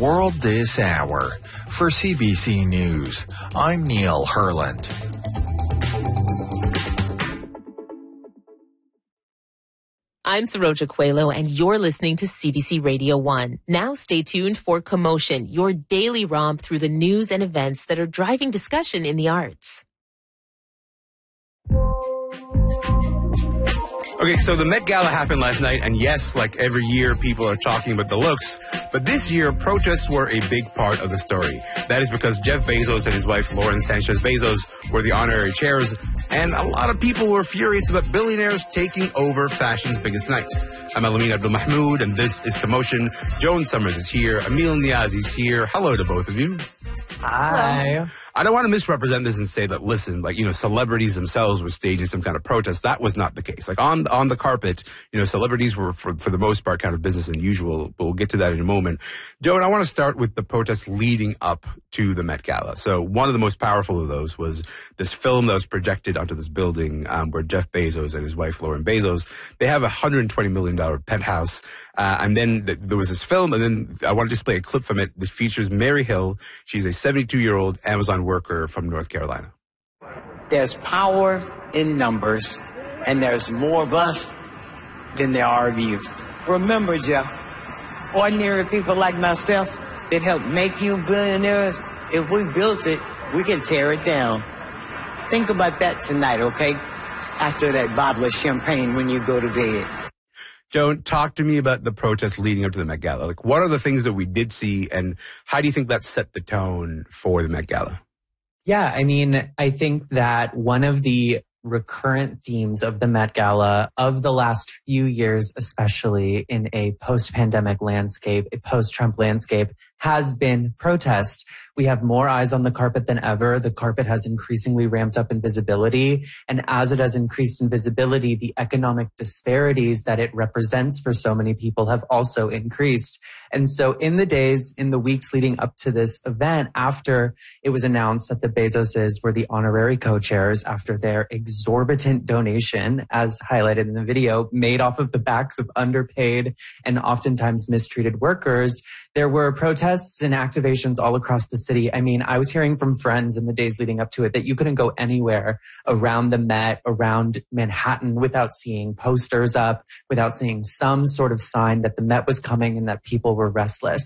World This Hour. For CBC News, I'm Neil Herland. I'm Saroja Coelho, and you're listening to CBC Radio 1. Now stay tuned for Commotion, your daily romp through the news and events that are driving discussion in the arts. Okay, so the Met Gala happened last night, and yes, like every year, people are talking about the looks, but this year, protests were a big part of the story. That is because Jeff Bezos and his wife, Lauren Sanchez Bezos, were the honorary chairs, and a lot of people were furious about billionaires taking over fashion's biggest night. I'm Alameen Abdul Mahmoud, and this is Commotion. Joan Summers is here. Emil Niazi's here. Hello to both of you. Hi. Hello. I don't want to misrepresent this and say that, listen, celebrities themselves were staging some kind of protest. That was not the case. On the carpet, celebrities were, for the most part, kind of business as usual. But we'll get to that in a moment. Joan, I want to start with the protests leading up to the Met Gala. So one of the most powerful of those was this film that was projected onto this building where Jeff Bezos and his wife, Lauren Bezos, they have a $120 million penthouse. And then there was this film, and then I want to just play a clip from it. This features Mary Hill. She's a 72-year-old Amazon worker from North Carolina. There's power in numbers, and there's more of us than there are of you. Remember, Jeff, ordinary people like myself that helped make you billionaires, if we built it, we can tear it down. Think about that tonight, okay? After that bottle of champagne when you go to bed. Joan, talk to me about the protests leading up to the Met Gala. What are the things that we did see, and how do you think that set the tone for the Met Gala? Yeah, I think that one of the recurrent themes of the Met Gala of the last few years, especially in a post-pandemic landscape, a post-Trump landscape, has been protest. We have more eyes on the carpet than ever. The carpet has increasingly ramped up in visibility. And as it has increased in visibility, the economic disparities that it represents for so many people have also increased. And so in the weeks leading up to this event, after it was announced that the Bezoses were the honorary co-chairs after their exorbitant donation, as highlighted in the video, made off of the backs of underpaid and oftentimes mistreated workers, there were protests and activations all across the city. I was hearing from friends in the days leading up to it that you couldn't go anywhere around the Met, around Manhattan, without seeing posters up, without seeing some sort of sign that the Met was coming and that people were restless.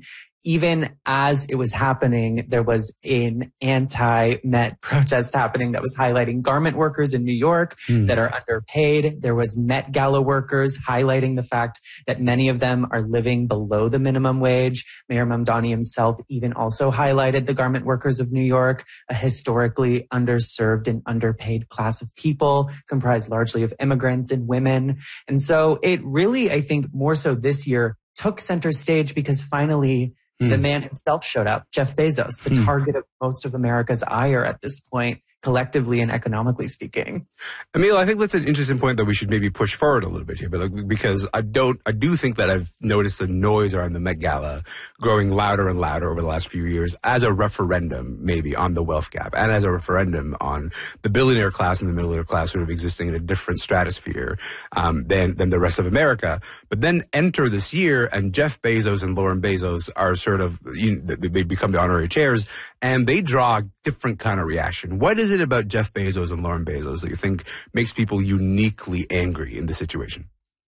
Even as it was happening, there was an anti-Met protest happening that was highlighting garment workers in New York that are underpaid. There was Met Gala workers highlighting the fact that many of them are living below the minimum wage. Mayor Mamdani himself even also highlighted the garment workers of New York, a historically underserved and underpaid class of people comprised largely of immigrants and women. And so it really, I think, more so this year took center stage because finally the man himself showed up, Jeff Bezos, the target of most of America's ire at this point, collectively and economically speaking. Emil, I think that's an interesting point that we should maybe push forward a little bit here, but because I do think that I've noticed the noise around the Met Gala growing louder and louder over the last few years as a referendum maybe on the wealth gap and as a referendum on the billionaire class and the middle class sort of existing in a different stratosphere than the rest of America. But then enter this year and Jeff Bezos and Lauren Bezos are sort of, they become the honorary chairs and they draw a different kind of reaction. What is it about Jeff Bezos and Lauren Bezos that you think makes people uniquely angry in this situation?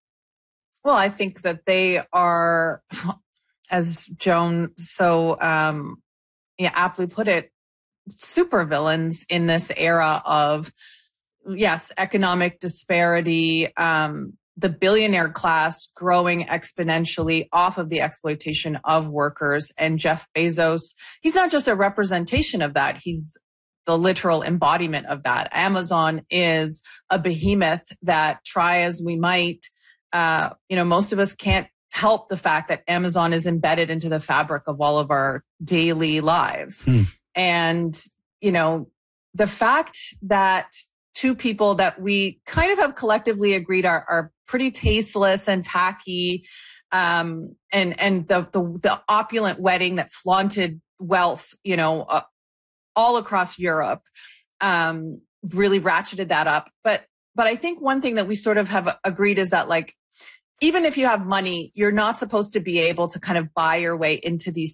Well, I think that they are, as Joan so aptly put it, supervillains in this era of, yes, economic disparity, the billionaire class growing exponentially off of the exploitation of workers. And Jeff Bezos, he's not just a representation of that. He's the literal embodiment of that. Amazon is a behemoth that, try as we might, most of us can't help the fact that Amazon is embedded into the fabric of all of our daily lives. And, the fact that two people that we kind of have collectively agreed are pretty tasteless and tacky, and the opulent wedding that flaunted wealth, all across Europe, really ratcheted that up. But I think one thing that we sort of have agreed is that, like, even if you have money, you're not supposed to be able to kind of buy your way into these